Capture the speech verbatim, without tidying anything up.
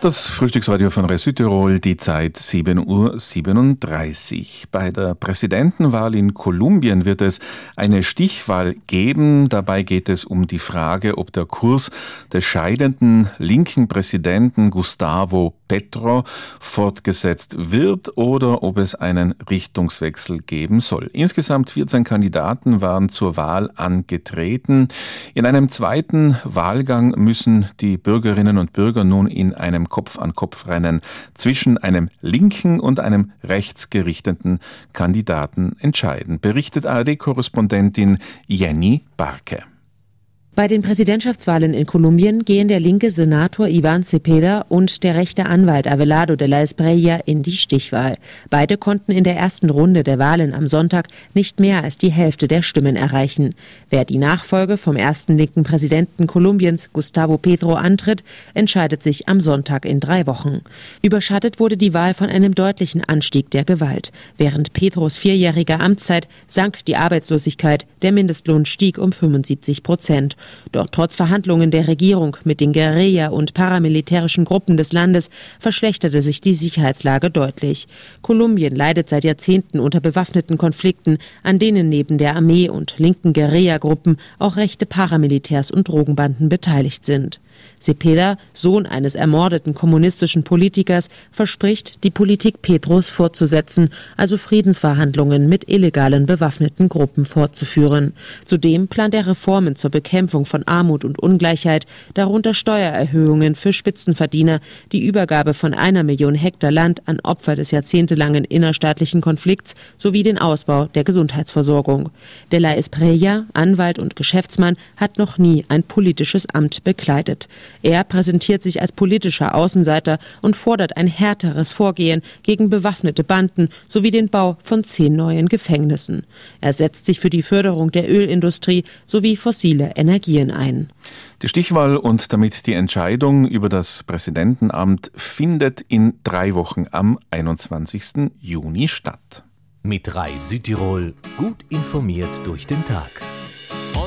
Das Frühstücksradio von Res Südtirol, die Zeit sieben Uhr siebenunddreißig. Bei der Präsidentenwahl in Kolumbien wird es eine Stichwahl geben. Dabei geht es um die Frage, ob der Kurs des scheidenden linken Präsidenten Gustavo Petro fortgesetzt wird oder ob es einen Richtungswechsel geben soll. Insgesamt vierzehn Kandidaten waren zur Wahl angetreten. In einem zweiten Wahlgang müssen die Bürgerinnen und Bürger nun in einem Kopf-an-Kopf-Rennen zwischen einem linken und einem rechtsgerichteten Kandidaten entscheiden, berichtet A R D-Korrespondentin Jenny Barke. Bei den Präsidentschaftswahlen in Kolumbien gehen der linke Senator Iván Cepeda und der rechte Anwalt Abelardo de la Espriella in die Stichwahl. Beide konnten in der ersten Runde der Wahlen am Sonntag nicht mehr als die Hälfte der Stimmen erreichen. Wer die Nachfolge vom ersten linken Präsidenten Kolumbiens, Gustavo Petro, antritt, entscheidet sich am Sonntag in drei Wochen. Überschattet wurde die Wahl von einem deutlichen Anstieg der Gewalt. Während Petros vierjähriger Amtszeit sank die Arbeitslosigkeit, der Mindestlohn stieg um fünfundsiebzig Prozent. Doch trotz Verhandlungen der Regierung mit den Guerilla- und paramilitärischen Gruppen des Landes verschlechterte sich die Sicherheitslage deutlich. Kolumbien leidet seit Jahrzehnten unter bewaffneten Konflikten, an denen neben der Armee und linken Guerilla-Gruppen auch rechte Paramilitärs und Drogenbanden beteiligt sind. Cepeda, Sohn eines ermordeten kommunistischen Politikers, verspricht, die Politik Petros fortzusetzen, also Friedensverhandlungen mit illegalen bewaffneten Gruppen fortzuführen. Zudem plant er Reformen zur Bekämpfung von Armut und Ungleichheit, darunter Steuererhöhungen für Spitzenverdiener, die Übergabe von einer Million Hektar Land an Opfer des jahrzehntelangen innerstaatlichen Konflikts sowie den Ausbau der Gesundheitsversorgung. De la Espriella, Anwalt und Geschäftsmann, hat noch nie ein politisches Amt bekleidet. Er präsentiert sich als politischer Außenseiter und fordert ein härteres Vorgehen gegen bewaffnete Banden sowie den Bau von zehn neuen Gefängnissen. Er setzt sich für die Förderung der Ölindustrie sowie fossile Energien ein. Die Stichwahl und damit die Entscheidung über das Präsidentenamt findet in drei Wochen am einundzwanzigsten Juni statt. Mit Rai Südtirol gut informiert durch den Tag.